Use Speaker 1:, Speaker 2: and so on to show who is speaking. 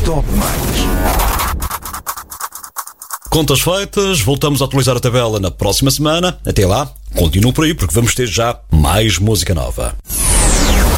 Speaker 1: Top Mais.
Speaker 2: Contas feitas, voltamos a atualizar a tabela na próxima semana. Até lá, continuem por aí porque vamos ter já mais música nova.